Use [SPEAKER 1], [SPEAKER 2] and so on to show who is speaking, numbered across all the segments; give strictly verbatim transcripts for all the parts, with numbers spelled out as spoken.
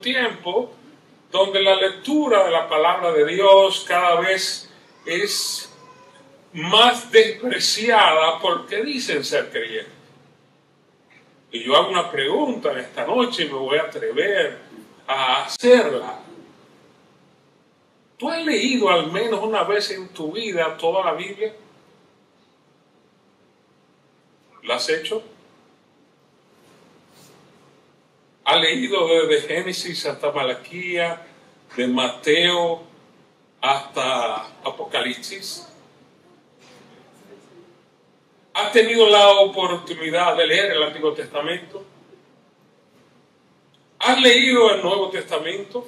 [SPEAKER 1] tiempo donde la lectura de la palabra de Dios cada vez es más despreciada porque dicen ser creyentes. Y yo hago una pregunta esta noche y me voy a atrever a hacerla. ¿Tú has leído al menos una vez en tu vida toda la Biblia? ¿La has hecho? ¿Has leído desde Génesis hasta Malaquías, de Mateo hasta Apocalipsis? ¿Has tenido la oportunidad de leer el Antiguo Testamento? ¿Has leído el Nuevo Testamento?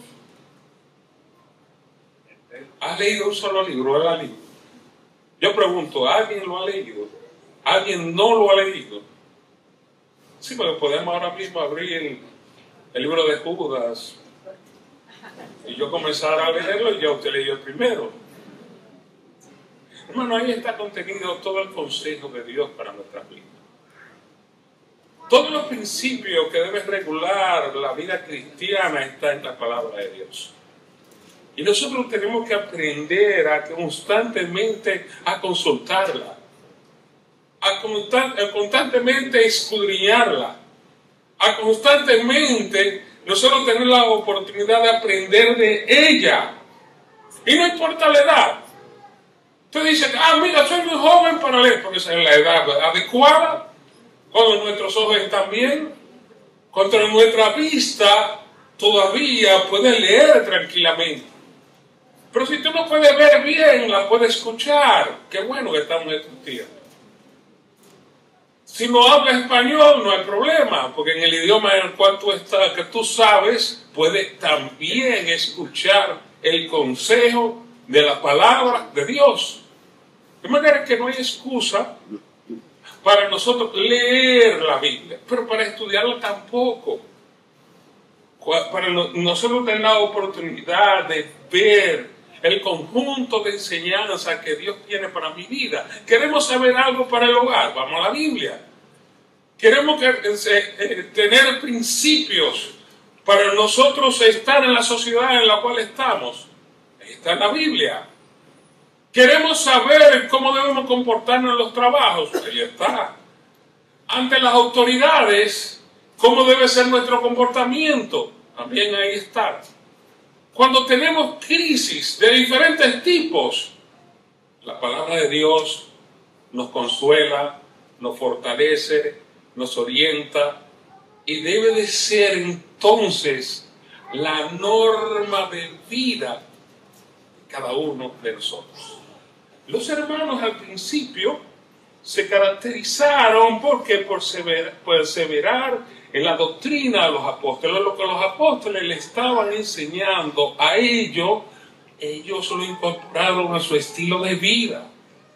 [SPEAKER 1] ¿Has leído un solo libro de la Biblia? Yo pregunto, ¿alguien lo ha leído? ¿Alguien no lo ha leído? Sí, porque podemos ahora mismo abrir el, el libro de Judas y yo comenzar a leerlo y ya usted leyó el primero. Hermano, ahí está contenido todo el consejo de Dios para nuestra vida. Todos los principios que deben regular la vida cristiana están en la palabra de Dios. Y nosotros tenemos que aprender a constantemente a consultarla, a, constant, a constantemente escudriñarla, a constantemente nosotros tener la oportunidad de aprender de ella. Y no importa la edad. Usted dice, ah, mira, soy muy joven para leer, porque esa es la edad adecuada, cuando nuestros ojos están bien, cuando nuestra vista todavía puede leer tranquilamente. Pero si tú no puedes ver bien, la puedes escuchar. Qué bueno que estamos en estos días. Si no hablas español, no hay problema, porque en el idioma en el cual tú estás, que tú sabes, puedes también escuchar el consejo de la palabra de Dios. De manera que no hay excusa para nosotros leer la Biblia, pero para estudiarla tampoco. Para nosotros tener la oportunidad de ver el conjunto de enseñanzas que Dios tiene para mi vida. Queremos saber algo para el hogar, vamos a la Biblia. Queremos que, eh, tener principios para nosotros estar en la sociedad en la cual estamos. Ahí está en la Biblia. Queremos saber cómo debemos comportarnos en los trabajos. Ahí está. Ante las autoridades, cómo debe ser nuestro comportamiento. También ahí está. Cuando tenemos crisis de diferentes tipos, la palabra de Dios nos consuela, nos fortalece, nos orienta y debe de ser entonces la norma de vida de cada uno de nosotros. Los hermanos al principio se caracterizaron porque por perseverar en la doctrina de los apóstoles, lo que los apóstoles le estaban enseñando a ellos, ellos lo incorporaron a su estilo de vida.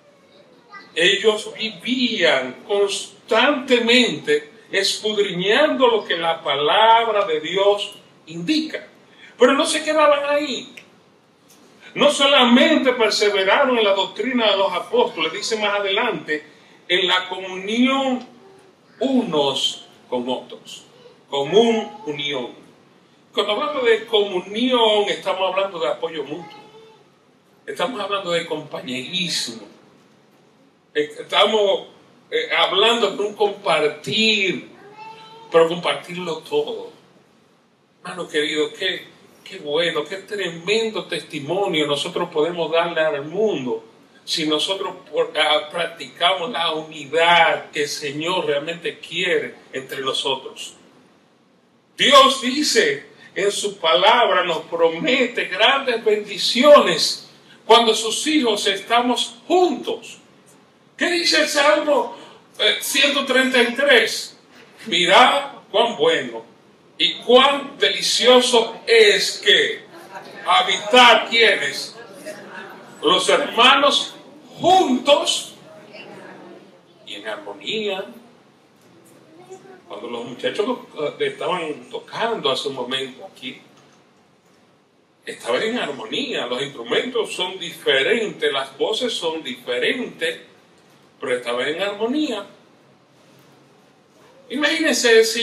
[SPEAKER 1] Ellos vivían constantemente escudriñando lo que la palabra de Dios indica. Pero no se quedaban ahí. No solamente perseveraron en la doctrina de los apóstoles, dice más adelante, en la comunión unos con otros. Común unión. Cuando hablamos de comunión, estamos hablando de apoyo mutuo. Estamos hablando de compañerismo. Estamos eh, hablando de un compartir, pero compartirlo todo. Hermano querido, qué, qué bueno, qué tremendo testimonio nosotros podemos darle al mundo si nosotros por, uh, practicamos la unidad que el Señor realmente quiere entre nosotros. Dios dice en su palabra, nos promete grandes bendiciones cuando sus hijos estamos juntos. ¿Qué dice el Salmo eh, ciento treinta y tres? Mirad cuán bueno y cuán delicioso es que habitar quienes, los hermanos juntos y en armonía. Cuando los muchachos estaban tocando hace un momento aquí, estaban en armonía. Los instrumentos son diferentes, las voces son diferentes, pero estaban en armonía. Imagínense si